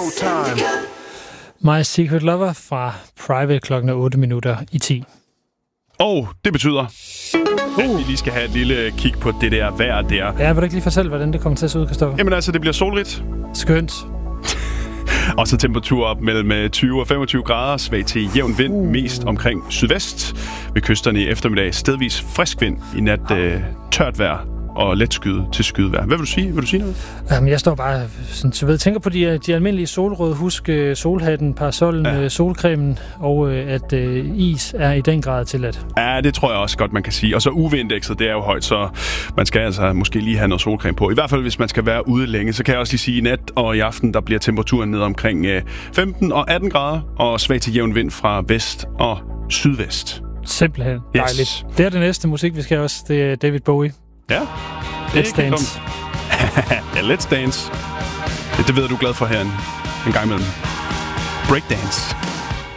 time. My Secret Lover fra Private klokken 8:08. Det betyder, at vi lige skal have et lille kig på det der vejr der. Ja, vil du ikke lige fortælle, hvordan det kommer til at se ud, Christoffer? Jamen altså, det bliver solrigt. Skønt. Og så temperatur op mellem 20 og 25 grader, svag til jævn vind, mest omkring sydvest. Ved kysterne i eftermiddag stedvis frisk vind, i nat tørt vejr og let skyde til skydevejr. Hvad vil du sige? Vil du sige noget? Jamen, jeg står bare sådan, så tænker på de almindelige solrøde. Husk solhatten, parasollen, solcremen, og at is er i den grad tilladt. Ja, det tror jeg også godt, man kan sige. Og så UV-indekset, det er jo højt, så man skal altså måske lige have noget solcreme på. I hvert fald, hvis man skal være ude længe, så kan jeg også lige sige, i nat og i aften, der bliver temperaturen ned omkring 15 og 18 grader, og svag til jævn vind fra vest og sydvest. Simpelthen dejligt. Yes. Det er det næste musik, vi skal også. Det er David Bowie. Ja. Let's Dance. Ja, Let's Dance. Det ved du er glad for her en gang imellem. Breakdance.